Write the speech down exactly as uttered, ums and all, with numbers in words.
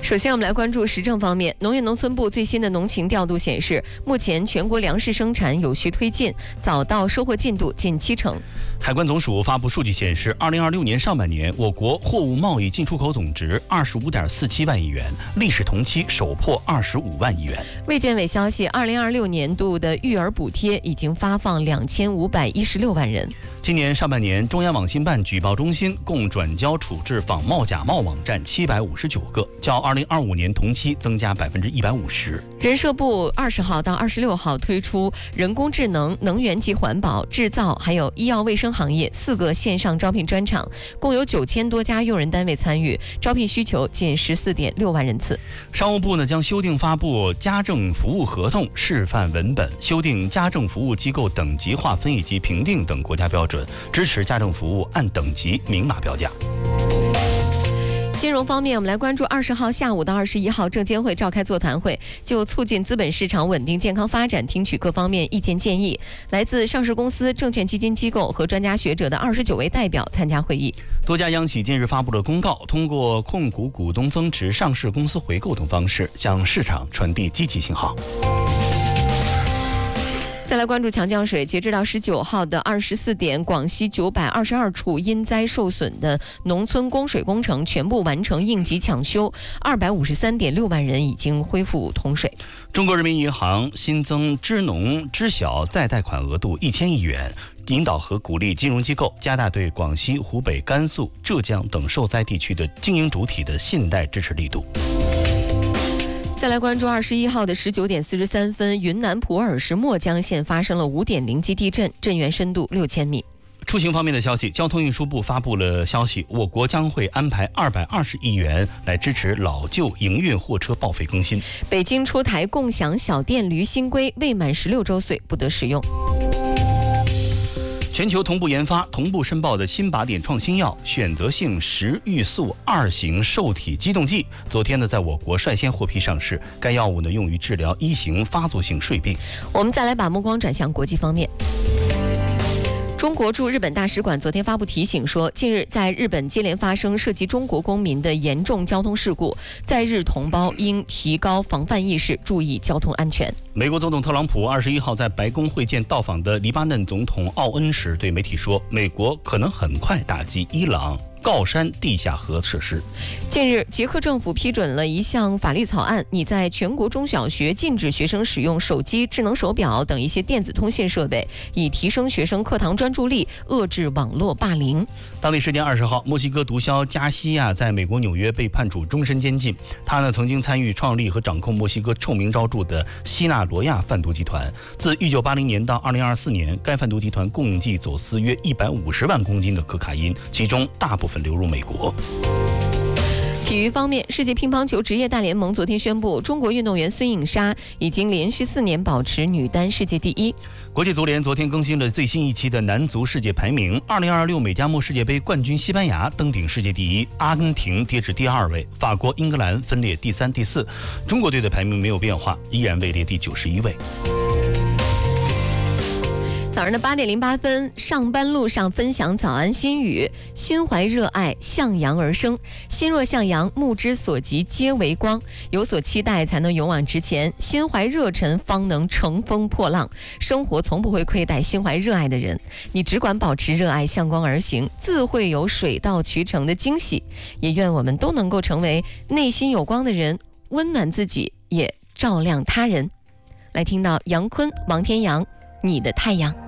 首先，我们来关注时政方面。农业农村部最新的农情调度显示，目前全国粮食生产有序推进，早稻收获进度近七成。 海关总署发布数据显示，二零二六年上半年，我国货物贸易进出口总值二十五点四七万亿元，历史同期首破二十五万亿元。 卫健委消息，二零二六年度的育儿补贴已经发放两千五百一十六万人。 今年上半年，中央网信办举报中心共转交处置仿冒假冒网站七百五十九个，较二零二五年同期增加百分之一百五十。 人社部二十号到二十六号推出人工智能、能源及环保、制造还有医药卫生行业四个线上招聘专场，共有九千多家用人单位参与，招聘需求近十四点六万人次。 商务部呢将修订发布家政服务合同示范文本，修订家政服务机构等级划分以及评定等国家标准，支持家政服务按等级明码标价。 金融方面，我们来关注二十号下午到二十一号，证监会召开座谈会，就促进资本市场稳定健康发展听取各方面意见建议。来自上市公司、证券基金机构和专家学者的二十九位代表参加会议。 多家央企近日发布了公告，通过控股股东增持、上市公司回购等方式，向市场传递积极信号。 再来关注强降水，截止到十九号的二十四点，广西九百二十二处因灾受损的农村供水工程全部完成应急抢修，二百五十三点六万人已经恢复通水。 中国人民银行新增支农支小再贷款额度一千亿元，引导和鼓励金融机构加大对广西、湖北、甘肃、浙江等受灾地区的经营主体的信贷支持力度。 再来关注二十一号的十九点四十三分，云南普洱市墨江县发生了五点零级地震，震源深度六千米。 出行方面的消息，交通运输部发布了消息，我国将会安排二百二十亿元来支持老旧营运货车报废更新。 北京出台共享小电驴新规，未满十六周岁不得使用。 全球同步研发、同步申报的新靶点创新药选择性食欲素二型受体激动剂，昨天呢在我国率先获批上市。该药物呢用于治疗一型发作性睡病。 我们再来把目光转向国际方面。中国驻日本大使馆昨天发布提醒说，近日在日本接连发生涉及中国公民的严重交通事故，在日同胞应提高防范意识，注意交通安全。 美国总统特朗普二十一号在白宫会见到访的黎巴嫩总统奥恩时，对媒体说，美国可能很快打击伊朗锆山地下核设施。 近日，捷克政府批准了一项法律草案，拟在全国中小学禁止学生使用手机、智能手表等一些电子通信设备，以提升学生课堂专注力，遏制网络霸凌。 当地时间二十号，墨西哥毒枭加西亚在美国纽约被判处终身监禁。他呢曾经参与创立和掌控墨西哥臭名昭著的西纳罗亚贩毒集团。自一九八零年到二零二四年，该贩毒集团共计走私约一百五十万公斤的可卡因，其中大部分流入美国。 体育方面，世界乒乓球职业大联盟昨天宣布，中国运动员孙颖莎已经连续四年保持女单世界第一。 国际足联昨天更新了最新一期的男足世界排名，二零二六美加墨世界杯冠军西班牙登顶世界第一，阿根廷跌至第二位，法国、英格兰分列第三、第四。中国队的排名没有变化，依然位列第九十一位。 早上的八点零八分，上班路上分享早安心语：心怀热爱，向阳而生。心若向阳，目之所及皆为光。有所期待，才能勇往直前；心怀热忱，方能乘风破浪。生活从不会亏待心怀热爱的人，你只管保持热爱，向光而行，自会有水到渠成的惊喜。也愿我们都能够成为内心有光的人，温暖自己，也照亮他人。来听到杨坤、王天阳，你的太阳。